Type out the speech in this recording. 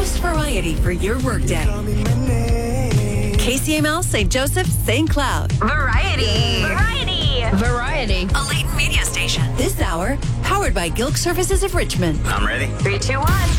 most variety for your workday. KCML St. Joseph, St. Cloud. Variety. Variety. A latent media station. This hour, powered by Gilk Services of Richmond. I'm ready. 3, 2, 1.